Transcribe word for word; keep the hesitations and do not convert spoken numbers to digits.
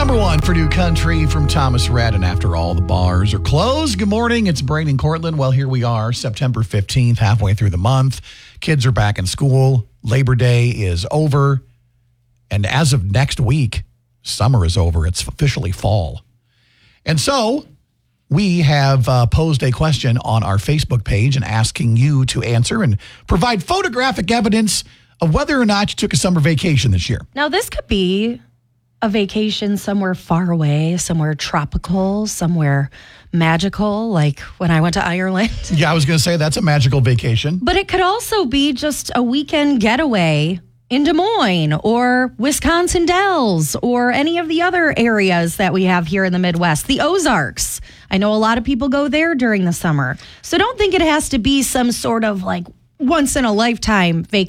Number one for New Country from Thomas Rhett. And after all the bars are closed, good morning. It's Brain and Cortland. Well, here we are, September fifteenth, halfway through the month. Kids are back in school. Labor Day is over. And as of next week, summer is over. It's officially fall. And so we have uh, posed a question on our Facebook page and asking you to answer and provide photographic evidence of whether or not you took a summer vacation this year. Now, this could be a vacation somewhere far away, somewhere tropical, somewhere magical, like when I went to Ireland. Yeah, I was going to say that's a magical vacation. But it could also be just a weekend getaway in Des Moines or Wisconsin Dells or any of the other areas that we have here in the Midwest. The Ozarks. I know a lot of people go there during the summer. So don't think it has to be some sort of like once in a lifetime vacation.